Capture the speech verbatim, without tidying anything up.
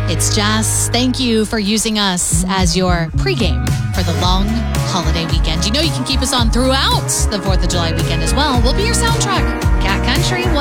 It's Jazz. Thank you for using us as your pregame for the long holiday weekend. You know you can keep us on throughout the fourth of July weekend as well. We'll be your soundtrack. Cat Country